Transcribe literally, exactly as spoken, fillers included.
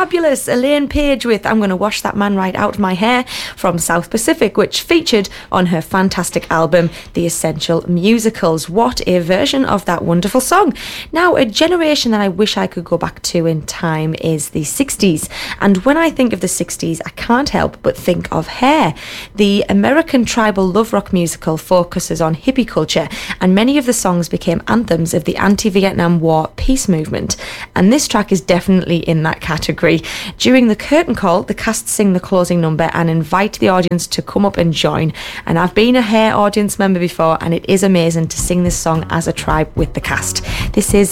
fabulous Elaine Page with I'm Gonna Wash That Man Right Out of My Hair from South Pacific, which featured on her fantastic album The Essential Musicals. What a version of that wonderful song. Now, a generation that I wish I could go back to in time is the sixties, and when I think of the sixties I can't help but think of Hair. The American tribal love rock musical focuses on hippie culture, and many of the songs became anthems of the anti-Vietnam War peace movement, and this track is definitely in that category. During the curtain call, the cast sing the closing number and invite the audience to come up and join, and I've been a Hair audience member before, and it is amazing to sing this song as a tribe with the cast. This is